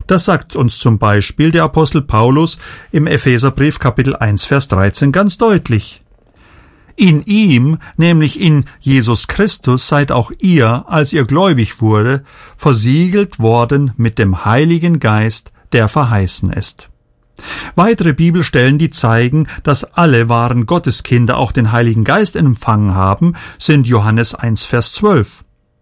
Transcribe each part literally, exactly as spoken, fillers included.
Das sagt uns zum Beispiel der Apostel Paulus im Epheserbrief Kapitel eins, Vers dreizehn ganz deutlich. In ihm, nämlich in Jesus Christus, seid auch ihr, als ihr gläubig wurde, versiegelt worden mit dem Heiligen Geist, der verheißen ist. Weitere Bibelstellen, die zeigen, dass alle wahren Gotteskinder auch den Heiligen Geist empfangen haben, sind Johannes eins, Vers zwölf.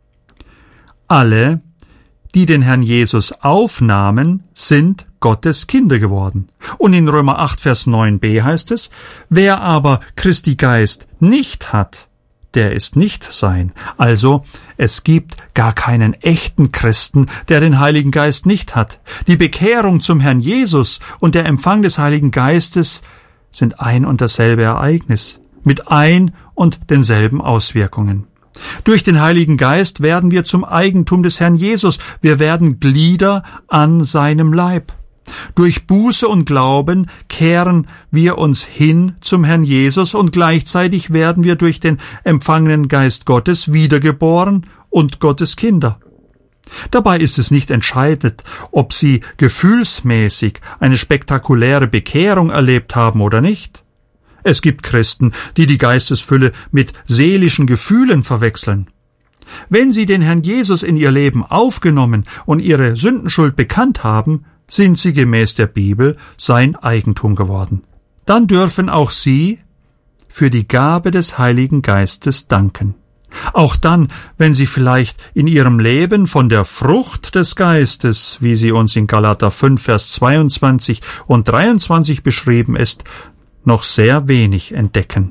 Alle, die den Herrn Jesus aufnahmen, sind Gottes Kinder geworden. Und in Römer acht, Vers neun b heißt es, wer aber Christi Geist nicht hat, der ist nicht sein. Also, es gibt gar keinen echten Christen, der den Heiligen Geist nicht hat. Die Bekehrung zum Herrn Jesus und der Empfang des Heiligen Geistes sind ein und dasselbe Ereignis, mit ein und denselben Auswirkungen. Durch den Heiligen Geist werden wir zum Eigentum des Herrn Jesus. Wir werden Glieder an seinem Leib. Durch Buße und Glauben kehren wir uns hin zum Herrn Jesus und gleichzeitig werden wir durch den empfangenen Geist Gottes wiedergeboren und Gottes Kinder. Dabei ist es nicht entscheidend, ob Sie gefühlsmäßig eine spektakuläre Bekehrung erlebt haben oder nicht. Es gibt Christen, die die Geistesfülle mit seelischen Gefühlen verwechseln. Wenn sie den Herrn Jesus in ihr Leben aufgenommen und ihre Sündenschuld bekannt haben, sind sie gemäß der Bibel sein Eigentum geworden. Dann dürfen auch sie für die Gabe des Heiligen Geistes danken. Auch dann, wenn sie vielleicht in ihrem Leben von der Frucht des Geistes, wie sie uns in Galater fünf, Vers zweiundzwanzig und dreiundzwanzig beschrieben ist, noch sehr wenig entdecken.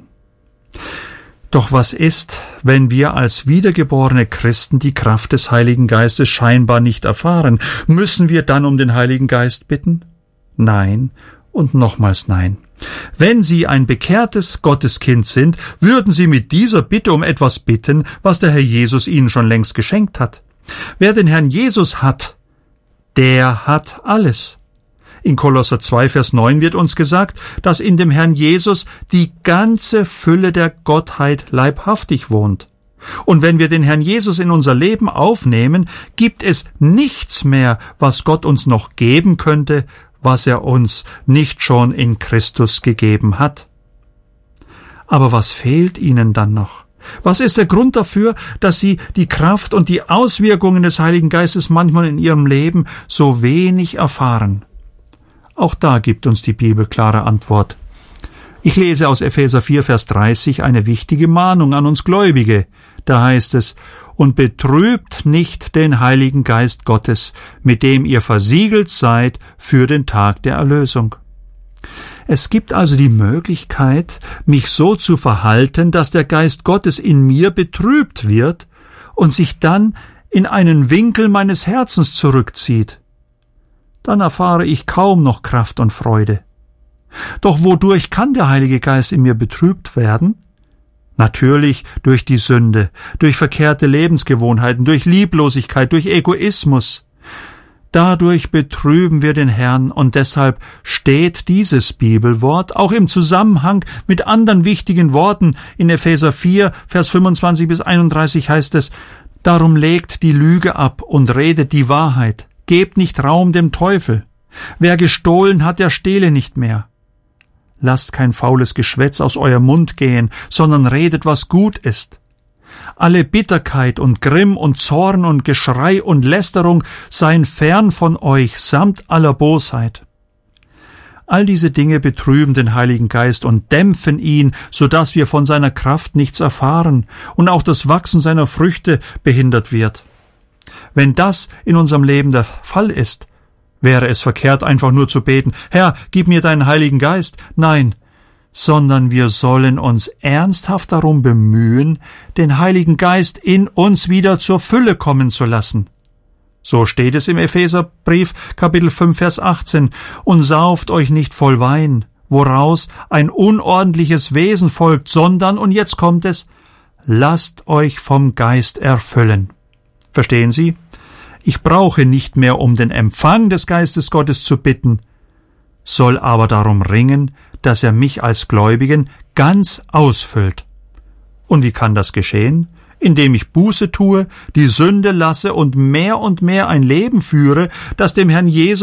Doch was ist, wenn wir als wiedergeborene Christen die Kraft des Heiligen Geistes scheinbar nicht erfahren? Müssen wir dann um den Heiligen Geist bitten? Nein und nochmals nein. Wenn Sie ein bekehrtes Gotteskind sind, würden Sie mit dieser Bitte um etwas bitten, was der Herr Jesus Ihnen schon längst geschenkt hat. Wer den Herrn Jesus hat, der hat alles. In Kolosser zwei, Vers neun wird uns gesagt, dass in dem Herrn Jesus die ganze Fülle der Gottheit leibhaftig wohnt. Und wenn wir den Herrn Jesus in unser Leben aufnehmen, gibt es nichts mehr, was Gott uns noch geben könnte, was er uns nicht schon in Christus gegeben hat. Aber was fehlt Ihnen dann noch? Was ist der Grund dafür, dass Sie die Kraft und die Auswirkungen des Heiligen Geistes manchmal in Ihrem Leben so wenig erfahren? Auch da gibt uns die Bibel klare Antwort. Ich lese aus Epheser vier, Vers dreißig eine wichtige Mahnung an uns Gläubige. Da heißt es, und betrübt nicht den Heiligen Geist Gottes, mit dem ihr versiegelt seid für den Tag der Erlösung. Es gibt also die Möglichkeit, mich so zu verhalten, dass der Geist Gottes in mir betrübt wird und sich dann in einen Winkel meines Herzens zurückzieht. Dann erfahre ich kaum noch Kraft und Freude. Doch wodurch kann der Heilige Geist in mir betrübt werden? Natürlich durch die Sünde, durch verkehrte Lebensgewohnheiten, durch Lieblosigkeit, durch Egoismus. Dadurch betrüben wir den Herrn und deshalb steht dieses Bibelwort auch im Zusammenhang mit anderen wichtigen Worten. In Epheser vier, Vers fünfundzwanzig bis einunddreißig heißt es, darum legt die Lüge ab und redet die Wahrheit. Gebt nicht Raum dem Teufel. Wer gestohlen hat, der stehle nicht mehr. Lasst kein faules Geschwätz aus eurem Mund gehen, sondern redet, was gut ist. Alle Bitterkeit und Grimm und Zorn und Geschrei und Lästerung seien fern von euch, samt aller Bosheit. All diese Dinge betrüben den Heiligen Geist und dämpfen ihn, so dass wir von seiner Kraft nichts erfahren und auch das Wachsen seiner Früchte behindert wird. Wenn das in unserem Leben der Fall ist, wäre es verkehrt, einfach nur zu beten, Herr, gib mir deinen Heiligen Geist. Nein, sondern wir sollen uns ernsthaft darum bemühen, den Heiligen Geist in uns wieder zur Fülle kommen zu lassen. So steht es im Epheserbrief, Kapitel fünf, Vers achtzehn, und sauft euch nicht voll Wein, woraus ein unordentliches Wesen folgt, sondern, und jetzt kommt es, lasst euch vom Geist erfüllen. Verstehen Sie? Ich brauche nicht mehr um den Empfang des Geistes Gottes zu bitten, soll aber darum ringen, dass er mich als Gläubigen ganz ausfüllt. Und wie kann das geschehen? Indem ich Buße tue, die Sünde lasse und mehr und mehr ein Leben führe, das dem Herrn Jesus